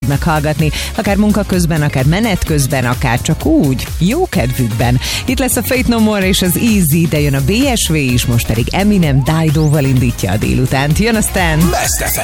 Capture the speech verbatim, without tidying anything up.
meghallgatni, akár munka közben, akár menet közben, akár csak úgy, jó kedvükben. Itt lesz a Faith No More és az Easy, de jön a bé es vé is, most pedig Eminem Dido-val indítja a délutánt. Jön aztán...